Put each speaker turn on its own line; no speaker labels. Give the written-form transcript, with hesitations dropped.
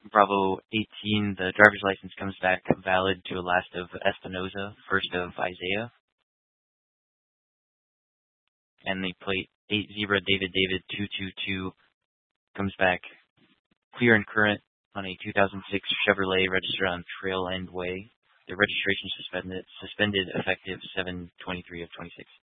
Bravo 18, the driver's license comes back valid to a last of Espinoza, first of Isaiah, and the plate 80 David 222 comes back clear and current on a 2006 Chevrolet registered on Trail End Way. The registration suspended effective 7/23 of 26.